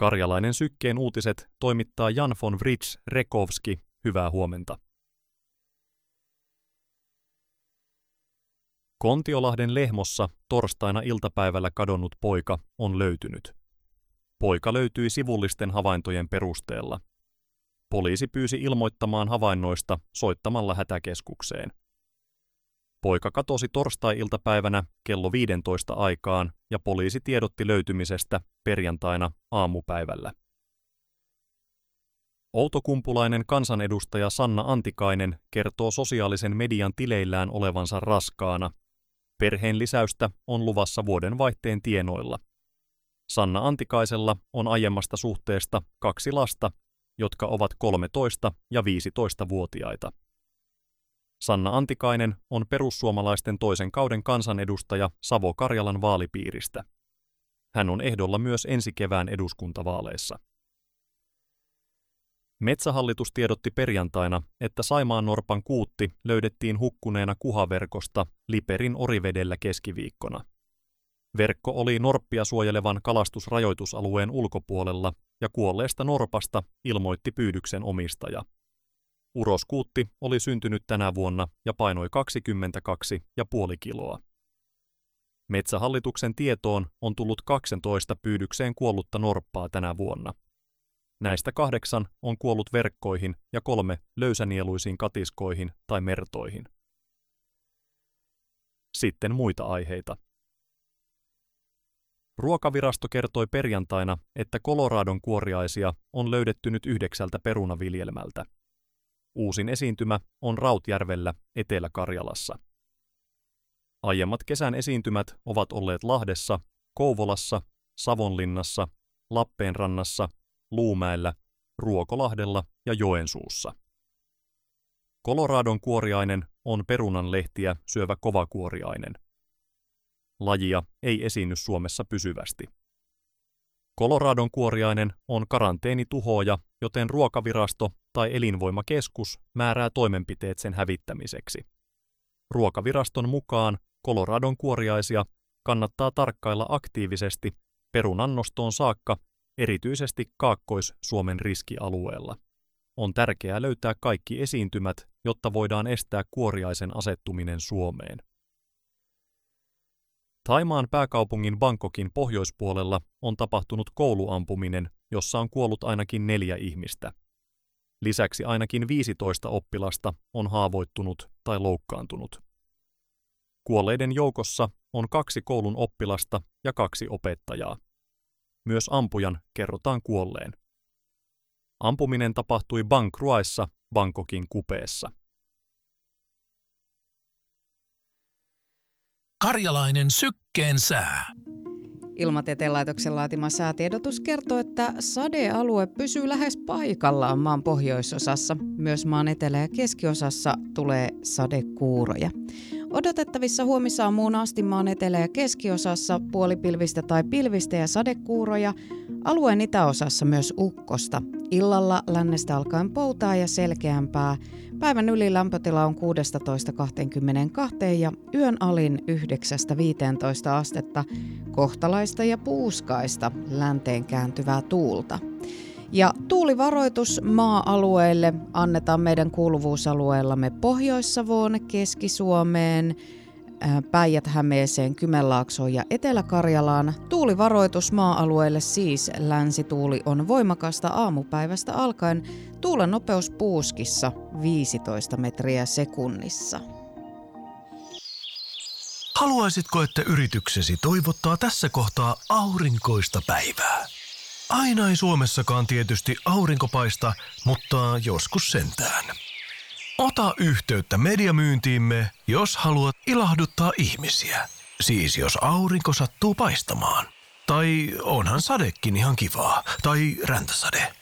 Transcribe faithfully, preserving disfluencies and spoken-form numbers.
Karjalainen Sykkeen uutiset toimittaa Jan von Writs Rekovski. Hyvää huomenta. Kontiolahden Lehmossa torstaina iltapäivällä kadonnut poika on löytynyt. Poika löytyi sivullisten havaintojen perusteella. Poliisi pyysi ilmoittamaan havainnoista soittamalla hätäkeskukseen. Poika katosi torstai-iltapäivänä kello viisitoista aikaan ja poliisi tiedotti löytymisestä perjantaina aamupäivällä. Outokumpulainen kansanedustaja Sanna Antikainen kertoo sosiaalisen median tileillään olevansa raskaana. Perheen lisäystä on luvassa vuodenvaihteen tienoilla. Sanna Antikaisella on aiemmasta suhteesta kaksi lasta, jotka ovat kolmetoista- ja viisitoistavuotiaita. Sanna Antikainen on perussuomalaisten toisen kauden kansanedustaja Savo-Karjalan vaalipiiristä. Hän on ehdolla myös ensi kevään eduskuntavaaleissa. Metsähallitus tiedotti perjantaina, että Saimaannorpan kuutti löydettiin hukkuneena kuhaverkosta Liperin Orivedellä keskiviikkona. Verkko oli norppia suojelevan kalastusrajoitusalueen ulkopuolella ja kuolleesta norpasta ilmoitti pyydyksen omistaja. Uroskuutti oli syntynyt tänä vuonna ja painoi kaksikymmentäkaksi pilkku viisi kiloa. Metsähallituksen tietoon on tullut kaksitoista pyydykseen kuollutta norppaa tänä vuonna. Näistä kahdeksan on kuollut verkkoihin ja kolme löysänieluisiin katiskoihin tai mertoihin. Sitten muita aiheita. Ruokavirasto kertoi perjantaina, että Coloradon kuoriaisia on löydetty nyt yhdeksältä perunaviljelmältä. Uusin esiintymä on Rautjärvellä Etelä-Karjalassa. Aiemmat kesän esiintymät ovat olleet Lahdessa, Kouvolassa, Savonlinnassa, Lappeenrannassa, Luumäellä, Ruokolahdella ja Joensuussa. Coloradon kuoriainen on perunanlehtiä syövä kovakuoriainen. Lajia ei esiinny Suomessa pysyvästi. Coloradon kuoriainen on karanteenituhooja, joten Ruokavirasto tai Elinvoimakeskus määrää toimenpiteet sen hävittämiseksi. Ruokaviraston mukaan Coloradon kuoriaisia kannattaa tarkkailla aktiivisesti perunannostoon saakka, erityisesti Kaakkois-Suomen riskialueella. On tärkeää löytää kaikki esiintymät, jotta voidaan estää kuoriaisen asettuminen Suomeen. Thaimaan pääkaupungin Bangkokin pohjoispuolella on tapahtunut kouluampuminen, jossa on kuollut ainakin neljä ihmistä. Lisäksi ainakin viisitoista oppilasta on haavoittunut tai loukkaantunut. Kuolleiden joukossa on kaksi koulun oppilasta ja kaksi opettajaa. Myös ampujan kerrotaan kuolleen. Ampuminen tapahtui Bang Kruaissa, Bangkokin kupeessa. Karjalainen Sykkeen sää. Ilmatieteen laitoksen laatima säätiedotus kertoo, että sadealue pysyy lähes paikallaan maan pohjoisosassa. Myös maan etelä- ja keskiosassa tulee sadekuuroja. Odotettavissa huomisaamuun asti maan etelä- ja keskiosassa puolipilvistä tai pilvistä ja sadekuuroja. Alueen itäosassa myös ukkosta. Illalla lännestä alkaen poutaa ja selkeämpää. Päivän yli lämpötila on kuusitoista kaksikymmentäkaksi ja yön alin yhdeksästä viiteentoista astetta. Kohtalaista ja puuskaista länteen kääntyvää tuulta. Ja tuulivaroitus maa-alueille annetaan meidän kuuluvuusalueellamme Pohjois-Savoon, Keski-Suomeen, Päijät-Hämeeseen, Kymenlaaksoon ja Etelä-Karjalaan. Tuulivaroitus maa-alueelle siis. Länsituuli on voimakasta aamupäivästä alkaen. Tuulen nopeus puuskissa viisitoista metriä sekunnissa. Haluaisitko, että yrityksesi toivottaa tässä kohtaa aurinkoista päivää? Aina ei Suomessakaan tietysti aurinko paista, mutta joskus sentään. Ota yhteyttä mediamyyntiimme, jos haluat ilahduttaa ihmisiä. Siis jos aurinko sattuu paistamaan. Tai onhan sadekin ihan kivaa. Tai räntäsade.